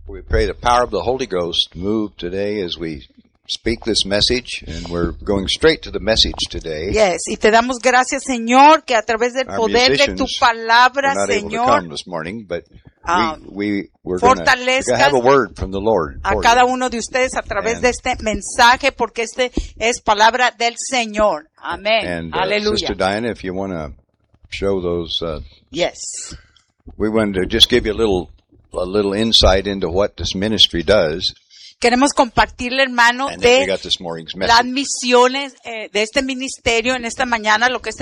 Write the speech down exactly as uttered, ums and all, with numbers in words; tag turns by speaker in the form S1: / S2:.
S1: We pray the power of the Holy Ghost move today as we speak this message, and we're going straight to the message today.
S2: Yes, y te damos gracias, Señor, que a través del
S1: Our
S2: poder de tu palabra,
S1: We're not able to
S2: Señor,
S1: come this morning, but
S2: um,
S1: we, we, we're going to have a word from the Lord
S2: a
S1: for
S2: cada
S1: you.
S2: uno de ustedes a través
S1: And-
S2: de este mensaje, porque este es palabra del Señor. Amén.
S1: And uh,
S2: Aleluya.
S1: Sister Diana, if you want to show those, uh,
S2: Yes.
S1: we wanted to just give you a little, a little insight into what this ministry does,
S2: Queremos compartirle, hermano,
S1: and then we
S2: de
S1: got this morning's
S2: las
S1: message.
S2: misiones eh, de este ministerio en esta mañana, lo que este